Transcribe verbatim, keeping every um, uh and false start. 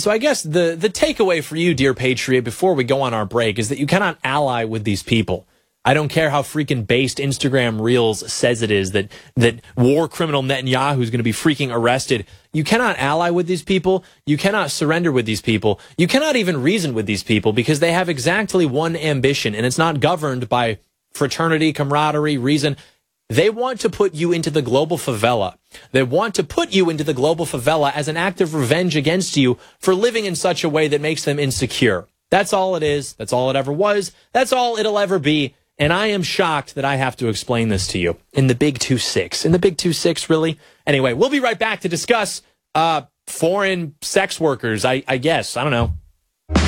so I guess the, the takeaway for you, dear Patriot, before we go on our break, is that you cannot ally with these people. I don't care how freaking based Instagram Reels says it is, that, that war criminal Netanyahu is going to be freaking arrested. You cannot ally with these people. You cannot surrender with these people. You cannot even reason with these people because they have exactly one ambition, and it's not governed by fraternity, camaraderie, reason. They want to put you into the global favela. They want to put you into the global favela as an act of revenge against you for living in such a way that makes them insecure. That's all it is. That's all it ever was. That's all it'll ever be. And I am shocked that I have to explain this to you in the Big two six. In the Big two six, really? Anyway, we'll be right back to discuss uh, foreign sex workers, I, I guess. I don't know.